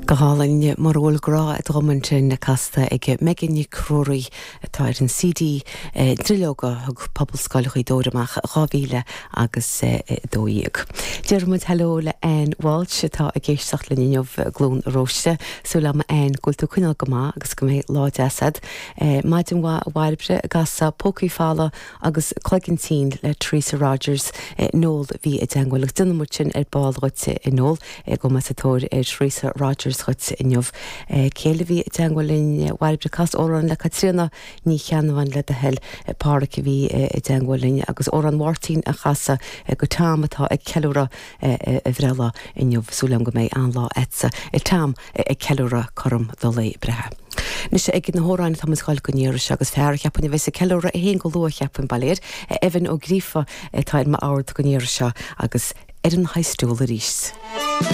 Gaálainn marról grá a ddramantin na casta ag meginní crúraí táir an CD trilóga thug pobl scoilechaí dóramach rábhíle agus dóíag. Dearmid hello le Anne Walsh atá a géisteach le níomh glún róiste súla ma Anne gúiltú cuineál go má agus go mé lá deasad. Maidin bhhailbre a gasa pócaí fála agus cloigintín le Teresa Rogers nóil bhí a danghail ag dunamutin báil roite i nóil go masatóir Teresa Rogers chut inniuh céilehí danghailin bhhailbre cas óran le Catriona ní cheanhain le a hell páracha bhí danghailin agus óran Martin a chasa go támatá ag ceúra a bhreala inniuh súlam go méid an lá etsa tám ag ceúra chum do lé brethe. Nus ag na hóráin tá sáil go níir agus fear cheappan bheits a ceúra a hén go lua cheappan baléir Evan ó grífa táid ma áir go níir se agus an haistúil a ríis.